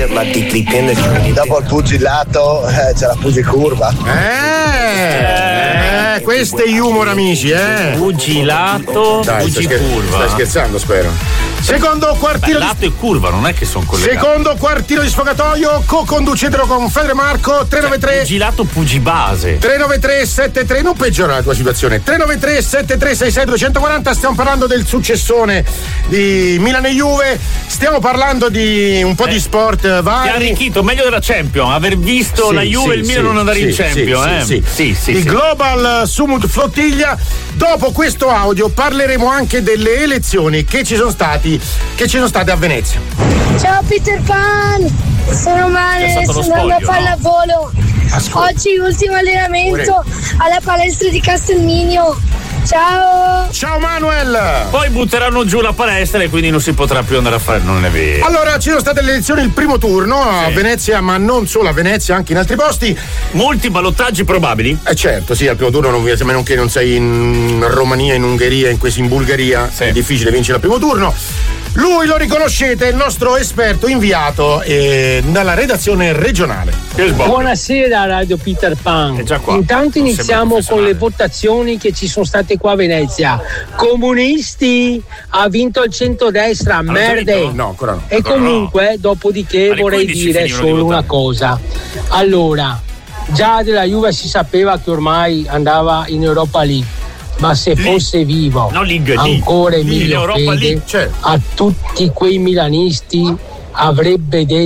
Dopo il pugilato c'è la pugicurva. Questo è humor, amici, Pugilato, pugicurva. Stai scherzando, spero. Secondo quartiere lato e curva non è che sono collegati. Secondo quartiere di sfogatoio, co-conducetelo con Federe Marco. 393 pugilato pugibase. 393 73, non peggiora la tua situazione. 393 7366 240. Stiamo parlando del successone di Milan e Juve. Stiamo parlando di un po' di sport vari. Ti ha arricchito meglio della Champions, aver visto la Juve e il Milan non andare in Champions. Il Global Sumut Flottiglia. Dopo questo audio parleremo anche delle elezioni che ci sono state a Venezia. Ciao Peter Pan, sono Mane, sono alla pallavolo. Oggi ultimo allenamento alla palestra di Castelminio. Ciao Manuel. Poi butteranno giù la palestra e quindi non si potrà più andare a fare, non è vero. Allora ci sono state le elezioni il primo turno a Venezia, ma non solo a Venezia, anche in altri posti. Molti ballottaggi probabili? Certo, sì, al primo turno non, a meno che non sei in Romania, in Ungheria, in Bulgaria, è difficile vincere al primo turno. Lui lo riconoscete, è il nostro esperto inviato dalla redazione regionale. Buonasera Radio Peter Pan. Intanto iniziamo con le votazioni che ci sono state qua a Venezia. Comunisti, ha vinto il centrodestra, merde. No, ancora no. E comunque, dopodiché vorrei dire solo una cosa. Allora, già della Juve si sapeva che ormai andava in Europa League. Ma se fosse vivo ancora Emilio Fede, a tutti quei milanisti avrebbe detto